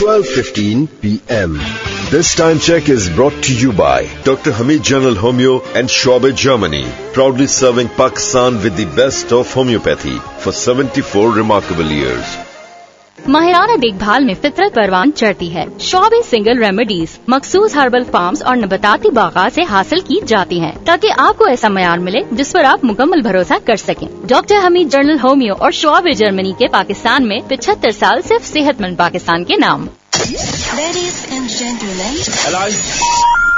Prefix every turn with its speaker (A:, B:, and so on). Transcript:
A: 12:15 p.m. This time check is brought to you by Dr. Hamid General Homeo and Schwabe, Germany, proudly serving Pakistan with the best of homeopathy for 74 remarkable years.
B: माहिराना देखभाल में फितरत परवान चढ़ती है। शॉबे single remedies मखसूस herbal farms और नबाताती बागात से हासिल की जाती हैं, ताकि आपको ऐसा मयार मिले जिस पर आप मुकम्मल भरोसा कर सकें। डॉक्टर हमीद जनरल होमियो और शॉबे जर्मनी के पाकिस्तान में 75 साल सिर्फ सेहतमंद पाकिस्तान के नाम।
C: Ladies and gentlemen. Hello.